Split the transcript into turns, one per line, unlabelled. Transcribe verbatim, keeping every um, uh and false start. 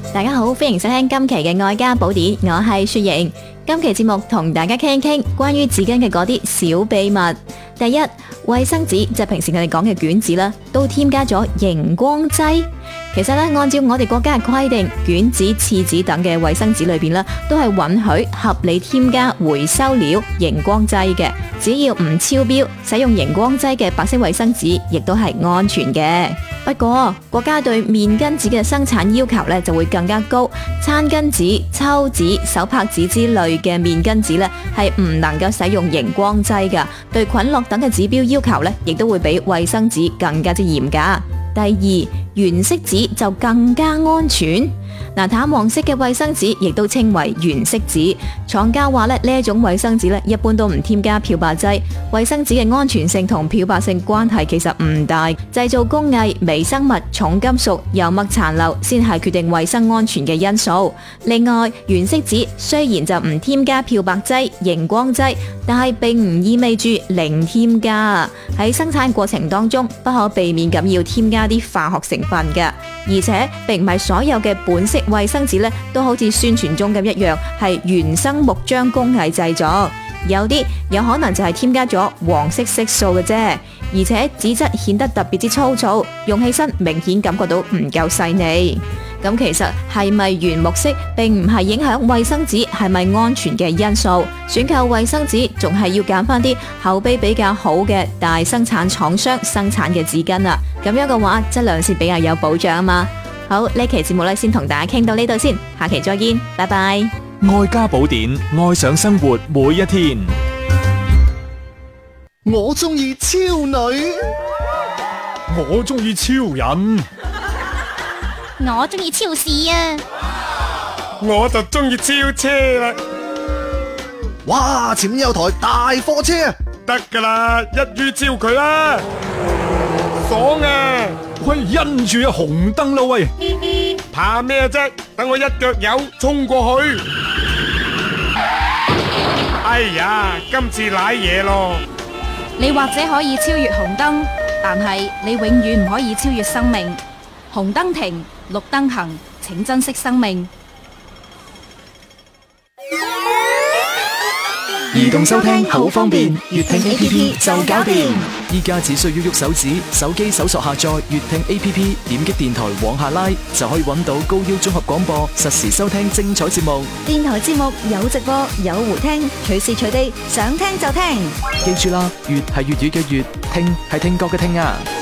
大家好，歡迎收聽今期嘅愛家寶典，我係雪瑩。今期節目同大家傾一傾關於紙巾嘅嗰啲小秘密。第一，衛生紙就係平時我哋講嘅卷紙啦，都添加咗熒光劑。其實咧，按照我哋國家嘅規定，卷紙、廁紙等嘅衛生紙裏邊咧，都係允許合理添加回收料熒光劑嘅。只要唔超標，使用熒光劑嘅白色衛生紙亦都係安全嘅。不過國家對面巾紙嘅生產要求咧就會更加高，餐巾紙、抽紙、手拍紙之類嘅面巾紙咧係唔能夠使用熒光劑噶，對菌落等嘅指標要求咧亦都會比衛生紙更加之嚴格。第二，原色紙就更加安全。嗱，淡黃色嘅衛生紙亦都稱為原色紙。廠家話咧，呢一種衛生紙咧，一般都唔添加漂白劑。衛生紙嘅安全性同漂白性關係其實唔大，製造工藝、微生物、重金屬、油墨殘留先係決定衛生安全嘅因素。另外，原色紙雖然就唔添加漂白劑、熒光劑，但係並唔意味住零添加。喺生產過程當中，不可避免咁要添加啲化學成分嘅，而且並唔係所有嘅本色衛生紙咧都好似宣傳中咁一樣係原生木漿工藝製作，有啲有可能就係添加咗黃色色素嘅啫，而且紙質顯得特別之粗糙，用起身明顯感覺到唔夠細膩。咁其實係咪原木色並唔係影響衛生紙係咪安全嘅因素，選購衛生紙仲係要揀翻啲口碑比較好嘅大生產廠商生產嘅紙巾啦，咁樣嘅話質量先比較有保障啊嘛。好，呢期節目咧先同大家傾到呢度先，下期再見，拜拜。
愛家寶典，愛上生活每一天。
我中意超女，
我中意超人，
我中意超市啊！
我就中意超車啦！
哇，前面有台大貨車，
得噶啦，一於招佢啦，爽啊！
喂，因住有紅燈啦喂！
怕咩啫？等我一腳油衝過去！哎呀，今次瀨嘢咯！
你或者可以超越紅燈，但係你永遠唔可以超越生命。紅燈停，綠燈行，請珍惜生命。
移動收聽好方便，粵聽 A P P 就搞掂。依家只需要喐手指，手機搜索下載粵聽 A P P， 點擊電台往下拉，就可以揾到高腰綜合廣播，實時收聽精彩節目。
電台節目有直播，有回聽，隨時隨地想聽就聽。
記住啦，粵係粵語嘅粵，聽係聽覺嘅聽啊！